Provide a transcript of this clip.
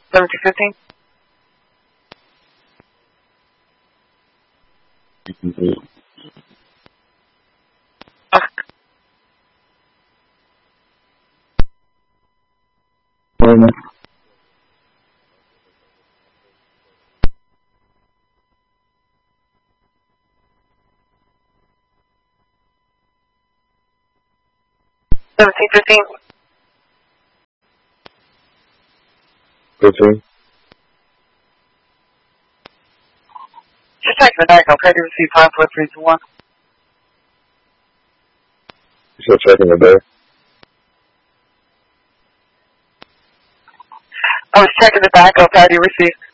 1715? Okay. 1715? 15? Just checking the back, okay, to receive 54321. You said checking the day? I was checking the back, okay, to receive